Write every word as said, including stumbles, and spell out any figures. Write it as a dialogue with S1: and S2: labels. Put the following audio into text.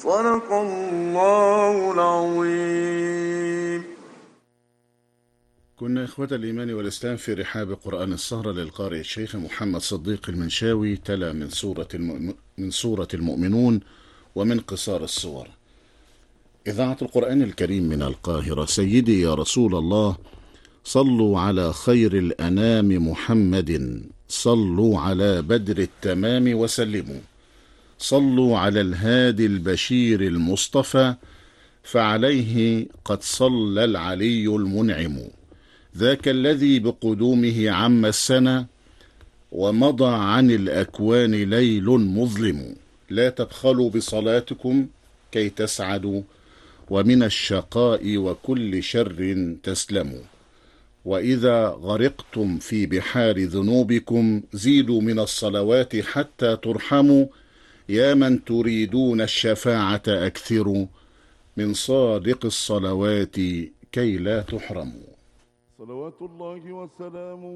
S1: صدق الله العظيم.
S2: كنا إخوة الإيمان والإسلام في رحاب قرآن السهرة للقارئ الشيخ محمد صديق المنشاوي، تلا من سورة الم... من سورة المؤمنون ومن قصار السور. إذاعة القرآن الكريم من القاهرة. سيدي يا رسول الله، صلوا على خير الأنام محمد، صلوا على بدر التمام وسلموا، صلوا على الهادي البشير المصطفى، فعليه قد صلى العلي المنعم، ذاك الذي بقدومه عم السنة، ومضى عن الأكوان ليل مظلم. لا تبخلوا بصلاتكم كي تسعدوا، ومن الشقاء وكل شر تسلموا. وإذا غرقتم في بحار ذنوبكم، زيدوا من الصلوات حتى ترحموا. يا من تريدون الشفاعة أكثروا، من صادق الصلوات كي لا تحرموا.
S1: صلوات الله وسلامه